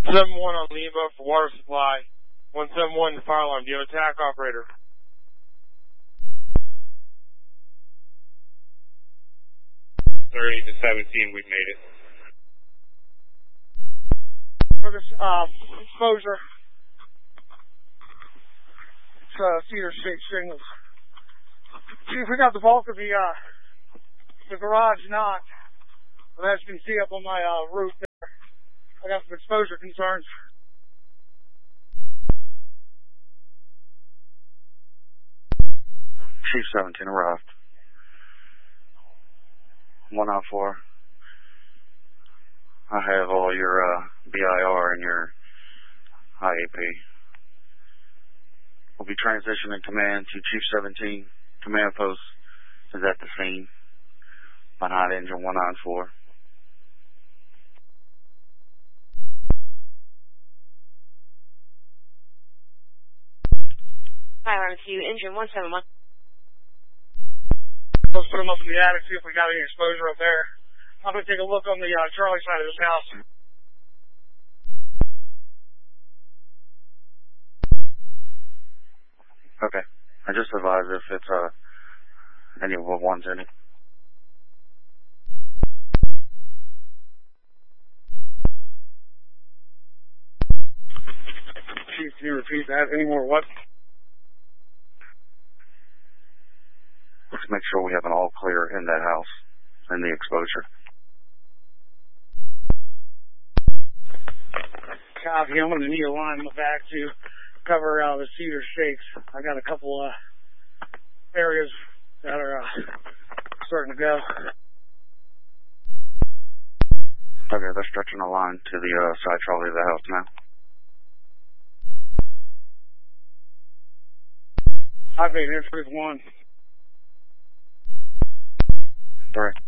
7-1 on Lima for water supply. 171 to fire alarm. Do you have attack, operator? To 17, we've made it. For this exposure, it's Cedar Shake shingles. Chief, we got the bulk of the garage knocked. But as you can see up on my roof there, I got some exposure concerns. Chief 17 arrived. 104. I have all your BIR and your IAP. We'll be transitioning command to Chief 17. Command post is at the scene behind engine 194. Fire alarm to engine 171. Let's put them up in the attic, see if we got any exposure up there. I'm going to take a look on the Charlie side of this house. Okay. I just advise if it's any of the ones in it. Chief, can you repeat that? Any more what? Let's make sure we have an all clear in that house and the exposure. Copy. I'm going to need a line in the back to cover the Cedar Shakes. I got a couple areas that are starting to go. Okay, they're stretching a line to the side trolley of the house now. I've made it for one. Direct.